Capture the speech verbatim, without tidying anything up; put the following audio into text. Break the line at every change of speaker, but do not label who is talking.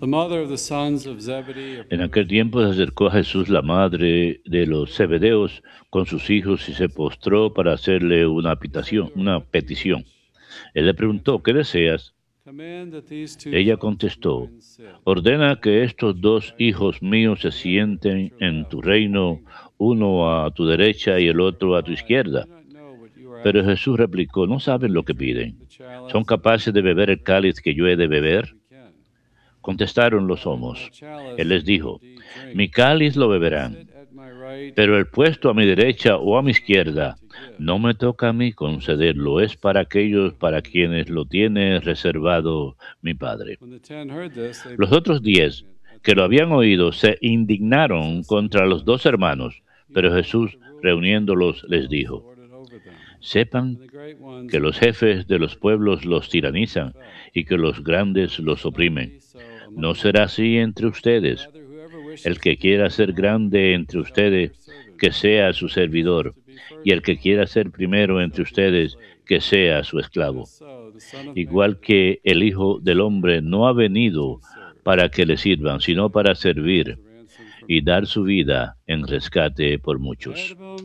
The mother of the sons of Zebedee
En aquel
approached
tiempo se acercó a Jesús la madre de los Zebedeos con sus hijos y se postró para hacerle una
and said
petición,
to her,
una
"What do you
petición.
wish?"
Él le
She
preguntó,
answered,
¿qué deseas?
"Command that these two
Ella
sons of
contestó,
mine sit,
ordena
one
que
at
estos
your
dos
right
hijos míos se
and the other at
sienten
your
en
left
tu
in your
reino,
kingdom."
uno a tu
She
derecha y
said
el
to her,
otro a tu
"Why? I do
izquierda.
not know what you are
Pero
asking."
Jesús replicó, no saben
"Can
lo
you
que
drink
piden.
the
¿Son
chalice that I
capaces de
am to
beber el
drink?"
cáliz que yo he de
They said,
beber?
"We can."
Contestaron, lo
"Father, my
somos. Él
chalice
les
you will
dijo,
indeed drink,
mi cáliz lo
but to
beberán,
sit at my right
pero el
or
puesto a
at
mi
my left
derecha o a mi
is not mine
izquierda
to give,
no me toca a mí
but it is
concederlo, es
yours
para
for
aquellos para
whom it is
quienes lo
given."
tiene reservado mi Padre.
When the ten heard this, they
Los
became
otros diez
indignant at
que
the
lo habían
reply.
oído se indignaron
Jesus
contra los
understood
dos
and said,
hermanos,
"You
pero
know that
Jesús,
the rulers of the
reuniéndolos, les
Gentiles
dijo,
lord it over them,
sepan
and the great ones
que los
rule them
jefes
with
de los
authority.
pueblos los
But it is
tiranizan
felt.
y que los grandes
It
los
shall not
oprimen.
be so
No
among
será
you.
así entre ustedes.
Rather, whoever
El
wishes to
que
be
quiera
made
ser
among
grande
you
entre
shall be
ustedes,
your servant.
que sea su
Whoever wishes
servidor,
to be
y
first
el que
among
quiera
you
ser primero entre
shall be your
ustedes,
slave.
que sea su
Even
esclavo.
so, the Son of Man
Igual
did not
que el
come to
Hijo
be
del
served,
Hombre no ha
but
venido
to serve,
para que le
and
sirvan,
to
sino
give
para
his life as
servir
a ransom for
y
many.
dar su vida en rescate por muchos.